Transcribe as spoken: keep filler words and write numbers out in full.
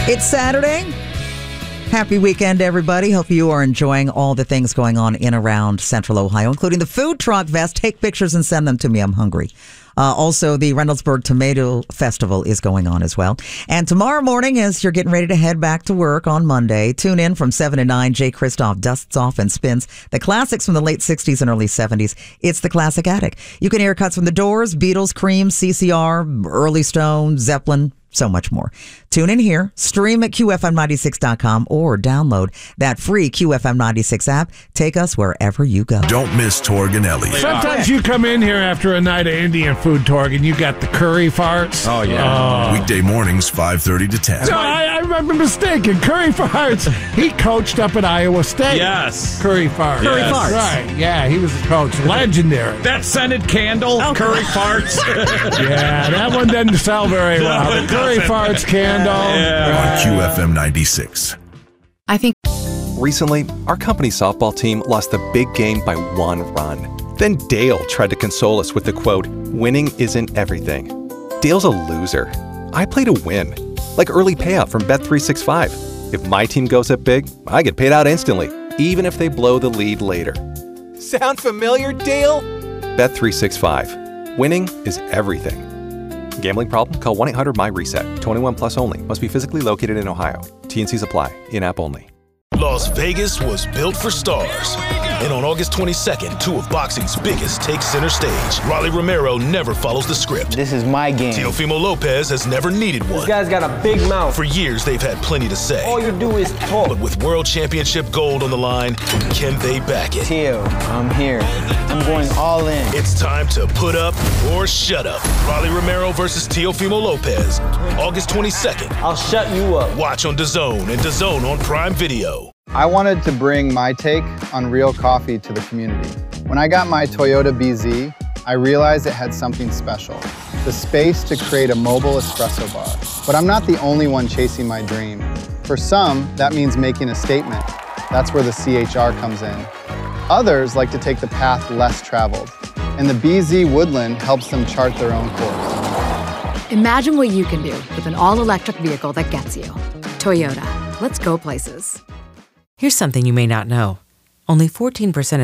It's Saturday. Happy weekend, everybody. Hope you are enjoying all the things going on in around Central Ohio, including the food truck fest. Take pictures and send them to me. I'm hungry. Uh, also, the Reynoldsburg Tomato Festival is going on as well. And tomorrow morning, as you're getting ready to head back to work on Monday, tune in from seven to nine. Jay Kristoff dusts off and spins the classics from the late sixties and early seventies. It's the Classic Attic. You can hear cuts from The Doors, Beatles, Cream, C C R, Early Stone, Zeppelin, so much more. Tune in here, stream at Q F M ninety-six dot com, or download that free Q F M ninety-six app. Take us wherever you go. Don't miss Torg and Ellie. Sometimes you come in here after a night of Indian food, Torg, and you got the curry farts. Oh, yeah. Oh. Weekday mornings, five thirty to ten. No, I, I remember mistaken. Curry farts. He coached up at Iowa State. Yes. Curry farts. Curry Yes. farts. Right. Yeah, he was the coach. Legendary. That scented candle, Oh. curry farts. Yeah, that one doesn't sell very well. No, The it curry doesn't. farts candle. Yeah. On Q F M ninety-six. I think Recently, our company softball team lost the big game by one run. Then Dale tried to console us with the quote, "Winning isn't everything." Dale's a loser. I play to win. Like early payout from Bet three sixty-five. If my team goes up big, I get paid out instantly, even if they blow the lead later. Sound familiar, Dale? Bet three sixty-five. Winning is everything. Gambling problem? Call one eight hundred M Y reset. twenty-one plus only. Must be physically located in Ohio. T N Cs apply. In-app only. Las Vegas was built for stars. And on August twenty-second, two of boxing's biggest take center stage. Rolly Romero never follows the script. This is my game. Teofimo Lopez has never needed one. This guy's got a big mouth. For years, they've had plenty to say. All you do is talk. But with World Championship gold on the line, can they back it? Teo, I'm here. I'm going all in. It's time to put up or shut up. Rolly Romero versus Teofimo Lopez. August twenty-second. I'll shut you up. Watch on DAZN and DAZN on Prime Video. I wanted to bring my take on real coffee to the community. When I got my Toyota B Z, I realized it had something special, the space to create a mobile espresso bar. But I'm not the only one chasing my dream. For some, that means making a statement. That's where the C H R comes in. Others like to take the path less traveled, and the B Z Woodland helps them chart their own course. Imagine what you can do with an all-electric vehicle that gets you. Toyota. Let's go places. here's something you may not know. Only fourteen percent of